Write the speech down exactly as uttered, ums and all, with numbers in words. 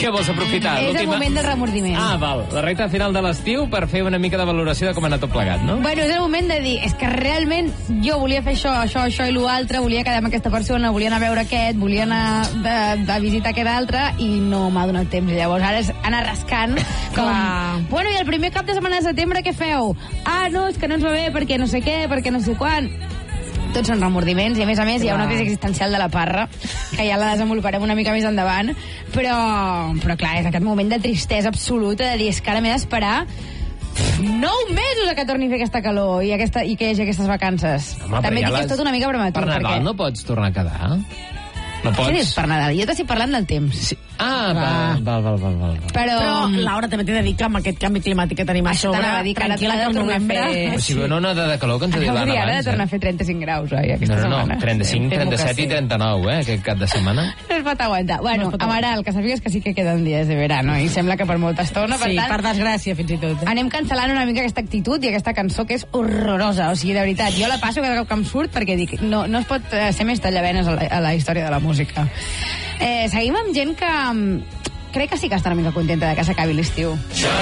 Què vols aprofitar? És el moment del remordiment. Ah, val. La recta final de l'estiu per fer una mica de valoració de com ha anat tot plegat, no? Bueno, és el moment de dir, és que realment jo volia fer això, això, això i l'altre, volia quedar amb aquesta persona, volia anar a veure aquest, volia anar de, de visitar aquest altre i no m'ha donat temps. I llavors ara és anar rascant com... Clar. Bueno, i el primer cap de setmana de setembre què feu? Ah, no, és que no ens va bé perquè no sé què, perquè no sé quan... Tots són remordiments i a més a més hi ha una crisi existencial de la parra que ja la desenvoluparem una mica més endavant, però, però clar, és aquest moment de tristesa absoluta de dir, és que ara m'he d'esperar nou mesos a que torni a fer aquesta calor i, aquesta, i que hi hagi aquestes vacances. Home, també ja dic que les... és tot una mica prematur. Per Nadal perquè... no pots tornar a quedar? No Què pots? dius per Nadal? Jo t'estic parlant del temps. Sí. Ah, val, val, val, val, val. Però... Però, Laura, també t'he de dir que amb aquest canvi climàtic que tenim a Això sobre, t'anava a dir que ara tranquil·la, que t'ha al de tornar a novembre... fer- O sigui, una onada de calor que ens ha dit Ara l'Anna hauria ara de abans, tornar a eh? fer trenta-cinc graus, oi, aquesta No, no, setmana. no, trenta-cinc, Temo que trenta-set sí. i trenta-nou, eh, aquest cap de setmana. No es pot aguantar. Bueno, No es pot Amaral, que sàpigues que sí que queden dies de verano i sembla que per molta estona, per Sí, tant... per desgràcia, fins i tot. Anem cancel·lant una mica aquesta actitud i aquesta cançó que és horrorosa. O sigui, de veritat, jo la passo cada cop que em surt perquè dic, no, no es pot eh, ser més tallavenes a la, a la història de la música. Eh, seguim amb gent que mm, crec que sí que està una mica contenta de que s'acabi l'estiu.